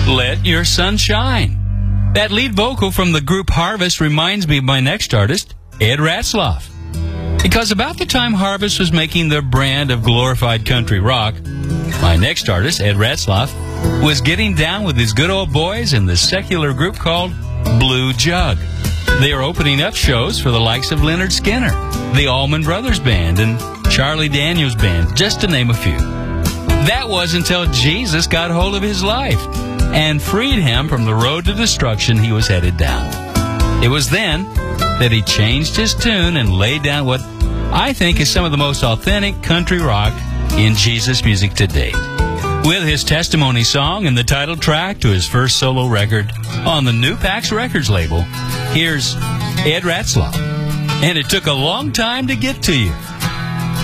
Let Your Sun Shine. That lead vocal from the group Harvest reminds me of my next artist, Ed Ratzlaff. Because about the time Harvest was making their brand of glorified country rock, my next artist, Ed Ratzlaff, was getting down with his good old boys in the secular group called Blue Jug. They are opening up shows for the likes of Leonard Skinner, the Allman Brothers Band, and Charlie Daniels Band, just to name a few. That was until Jesus got hold of his life and freed him from the road to destruction he was headed down. It was then that he changed his tune and laid down what I think is some of the most authentic country rock in Jesus music to date. With his testimony song and the title track to his first solo record on the New Pax Records label, here's Ed Ratzlaff. And it took a long time to get to you.